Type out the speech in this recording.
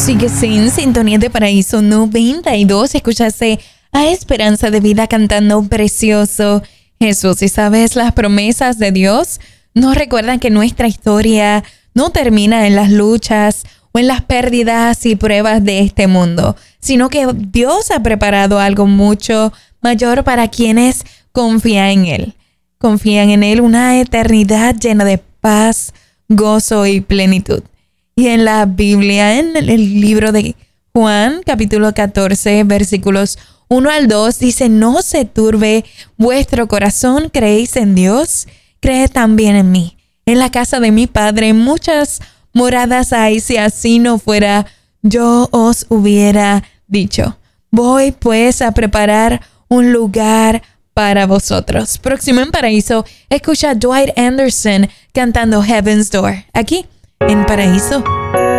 Sigues en sintonía de Paraíso 92. Escuchaste a Esperanza de Vida cantando Precioso Jesús. Y sabes, las promesas de Dios nos recuerdan que nuestra historia no termina en las luchas o en las pérdidas y pruebas de este mundo, sino que Dios ha preparado algo mucho mayor para quienes confían en Él. Confían en Él, una eternidad llena de paz, gozo y plenitud. Y en la Biblia, en el libro de Juan, capítulo 14, versículos 1 al 2, dice: no se turbe vuestro corazón, creéis en Dios, creed también en mí. En la casa de mi Padre muchas moradas hay, si así no fuera, yo os hubiera dicho. Voy pues a preparar un lugar para vosotros. Próximo en Paraíso, escucha a Dwight Anderson cantando Heaven's Door, aquí en Paraíso